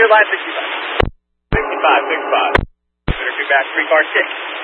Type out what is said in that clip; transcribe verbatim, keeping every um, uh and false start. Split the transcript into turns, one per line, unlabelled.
clear line sixty-five.
sixty-five, sixty-five.
Clear two back, three car six.